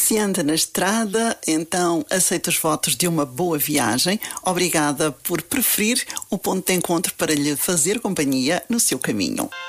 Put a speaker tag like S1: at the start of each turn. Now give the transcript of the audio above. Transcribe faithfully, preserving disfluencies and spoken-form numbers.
S1: se anda na estrada, então aceito os votos de uma boa viagem. Obrigada por preferir o ponto de encontro para lhe fazer companhia no seu caminho.